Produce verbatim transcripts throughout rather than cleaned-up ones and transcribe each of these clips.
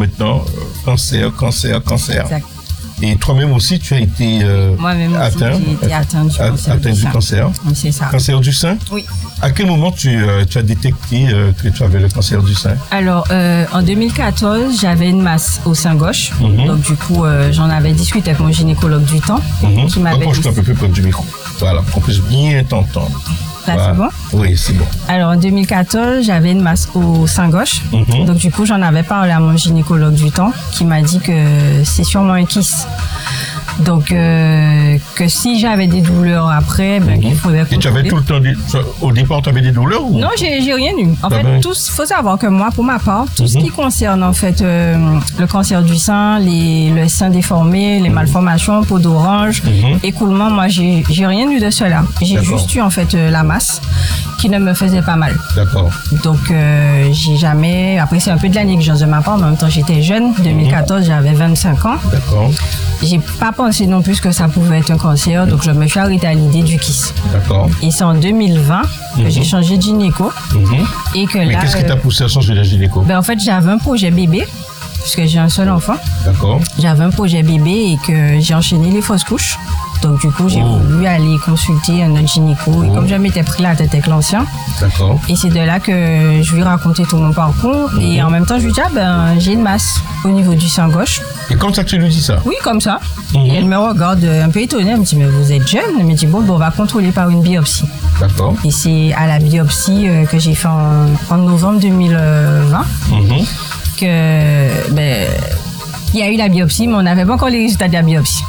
maintenant, cancer, cancer, cancer. Exact. Et toi-même aussi, tu as été euh, Moi-même aussi, atteint, j'ai été atteint du cancer. atteint du cancer. Oui, c'est ça. Cancer du sein? Oui. À quel moment tu, euh, tu as détecté euh, que tu avais le cancer du sein? Alors, euh, en deux mille quatorze, j'avais une masse au sein gauche. Mm-hmm. Donc, du coup, euh, j'en avais discuté avec mon gynécologue du temps. Mm-hmm. Qui m'avait Approche-toi un peu plus près du micro. Voilà, qu'on puisse bien t'entendre. Là, Voilà. c'est bon? Oui, c'est bon. Alors, en deux mille quatorze, j'avais une masse au sein gauche. Mm-hmm. Donc, du coup, j'en avais parlé à mon gynécologue du temps qui m'a dit que c'est sûrement un kyste. Donc, euh, que si j'avais des douleurs après, ben, Mm-hmm. qu'il faudrait Et tu avais contrôler. tout le temps, du, au départ, tu avais des douleurs ou? Non, j'ai, j'ai rien eu. En Ah fait, ben. tout, faut savoir que moi, pour ma part, tout ce Mhm. qui concerne en fait euh, le cancer du sein, les, le sein déformé, les malformations, peau d'orange, Mhm. écoulement, moi, j'ai, j'ai rien eu de cela. J'ai D'accord. juste eu en fait euh, la masse qui ne me faisait pas mal. D'accord. Donc, euh, j'ai jamais. Après, c'est un peu de la négligence de ma part. Mais en même temps, j'étais jeune. deux mille quatorze, j'avais vingt-cinq ans. D'accord. J'ai pas pensé non plus que ça pouvait être un cancer. Donc, je me suis arrêtée à l'idée du kyste. D'accord. Et c'est en deux mille vingt que j'ai changé de gynéco. Mhm. Et que Mais là, qu'est-ce qui t'a euh, poussé à changer de gynéco? ben, en fait, j'avais un projet bébé, puisque j'ai un seul enfant. D'accord. J'avais un projet bébé et que j'ai enchaîné les fausses couches. Donc, du coup, j'ai Oh. voulu aller consulter un autre gynéco. Et Oh. comme je m'étais pris la tête avec l'ancien, D'accord. et c'est de là que je lui ai raconté tout mon parcours. Et en même temps, je lui ai dit, ah ben, j'ai une masse au niveau du sein gauche. Et comme ça que tu lui dis ça? Oui, comme ça. Mhm. Et elle me regarde un peu étonnée. Elle me dit, mais vous êtes jeune? Elle me dit, bon, ben, on va contrôler par une biopsie. D'accord. Et c'est à la biopsie euh, que j'ai fait en, en novembre deux mille vingt. Mhm. que ben, il y a eu la biopsie, mais on n'avait pas encore les résultats de la biopsie.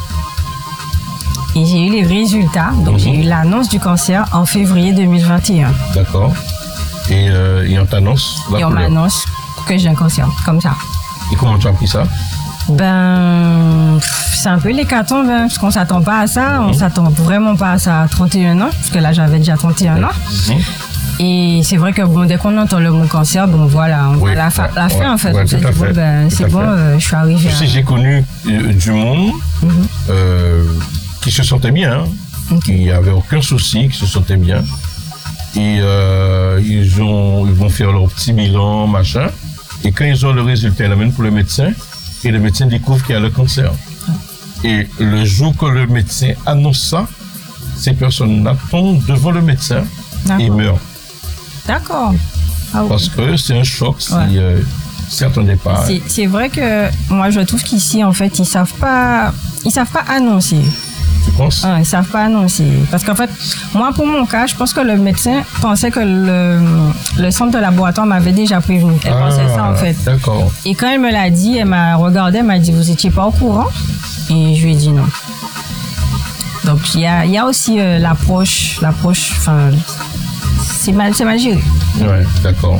Et j'ai eu les résultats, donc Mhm. j'ai eu l'annonce du cancer en février deux mille vingt et un. D'accord. Et, euh, et on t'annonce la Et on couleur. m'annonce que j'ai un cancer, comme ça. Et comment tu as pris ça? Ben, pff, c'est un peu l'hécatombe, hein, parce qu'on s'attend pas à ça, on s'attend vraiment pas à ça à trente et un ans, parce que là j'avais déjà trente et un ans. Mhm. Et c'est vrai que bon, dès qu'on entend le mot cancer, bon voilà, on Oui, voit la, fa- la ouais, fin en fait. ouais, On s'est tout à dit, bon, fait, ben, tout c'est à bon, fait. euh, je suis arrivé Tu sais, à... j'ai connu euh, du monde euh, qui se sentait bien, hein, Ok. qui n'avait aucun souci, qui se sentait bien. Et euh, ils, ont, ils vont faire leur petit bilan, machin. Et quand ils ont le résultat, ils l'amènent pour le médecin. Et le médecin découvre qu'il y a le cancer. Et le jour que le médecin annonce ça, ces personnes-là tombent devant le médecin et D'accord. meurent. D'accord. Ah, oui. Parce que c'est un choc si Ouais. euh, s'y attendaient pas. C'est, c'est vrai que moi je trouve qu'ici en fait ils savent pas ils savent pas annoncer. Tu penses? Ah, ils savent pas annoncer parce qu'en fait moi pour mon cas je pense que le médecin pensait que le, le centre de laboratoire m'avait déjà prévenu. Elle pensait ça en fait. D'accord. Et quand elle me l'a dit, elle m'a regardé, elle m'a dit vous étiez pas au courant? Et je lui ai dit non. Donc il y a il y a aussi euh, l'approche l'approche enfin c'est mal c'est mal géré. Ouais, d'accord.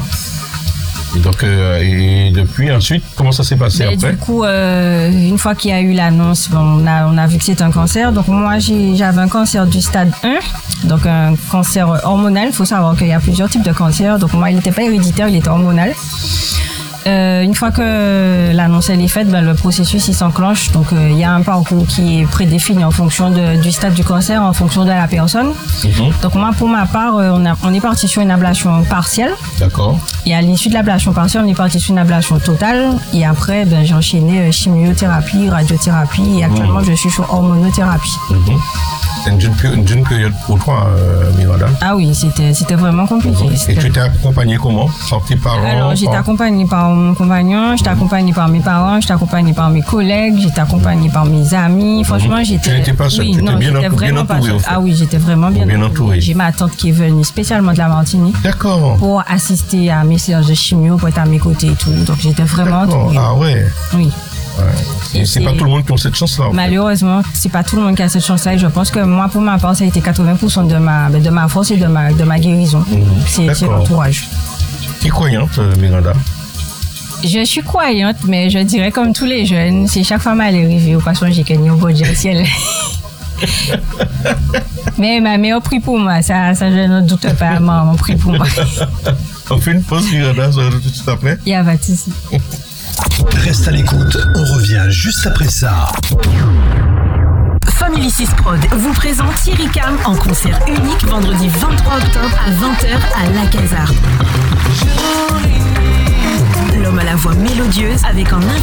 Et donc, euh, et depuis, ensuite, comment ça s'est passé Ben, après? du coup, euh, une fois qu'il y a eu l'annonce, bon, on, a, on a vu que c'est un cancer. Donc moi, j'ai, j'avais un cancer du stade un, donc un cancer hormonal. Il faut savoir qu'il y a plusieurs types de cancers. Donc moi, il n'était pas héréditaire, il était hormonal. Euh, une fois que l'annonce elle est faite, ben, le processus il s'enclenche. Donc euh, il y a un parcours qui est prédéfini en fonction de, du stade du cancer, en fonction de la personne. Mhm. Donc moi, pour ma part, euh, on, a, on est parti sur une ablation partielle. D'accord. Et à l'issue de l'ablation partielle, on est parti sur une ablation totale. Et après, ben, j'ai enchaîné euh, chimiothérapie, radiothérapie. Et actuellement, Mmh. je suis sur hormonothérapie. Mhm. C'est une, d'une péri- une d'une période pour toi, euh, Miranda. Ah oui, c'était, c'était vraiment compliqué. Et C'était- tu t'es accompagné comment? Par tes parents? Alors, j'étais par- accompagnée par mon compagnon, j'étais accompagnée par mes parents, j'étais accompagnée par mes collègues, j'étais accompagnée par mes amis. Franchement, j'étais. Tu n'étais pas seule, oui, tu étais non, bien j'étais entou- bien vraiment pas entourée, seule. au fait. Ah oui, j'étais vraiment bien, Bien entourée. J'ai ma tante qui est venue spécialement de la Martinique D'accord. pour assister à mes séances de chimio, pour être à mes côtés et tout. Donc, j'étais vraiment D'accord. entourée. Ah ouais. Oui. Ouais. Et Et c'est c'est- pas tout le monde qui a cette chance-là. en fait. Malheureusement, c'est pas tout le monde qui a cette chance-là. Et je pense que moi, pour ma part, ça a été quatre-vingts pour cent de ma, de ma force et de ma, de ma guérison. C'est, c'est D'accord. l'entourage. Tu es croyante, euh, Miranda? Je suis croyante, mais je dirais comme tous les jeunes, c'est chaque fois mal arrivé au passage j'ai gagné au beau Dieu ciel. Mais ma meilleure prix pour moi, ça, ça je ne doute pas, mon, mon prix pour moi. On fait une pause, Miranda, ça va tout de suite après. Il y a pas de souci. Reste à l'écoute, on revient juste après ça. Family six Prod vous présente Thierry Cam en concert unique vendredi vingt-trois octobre à vingt heures à La Casarde. L'homme à la voix mélodieuse avec en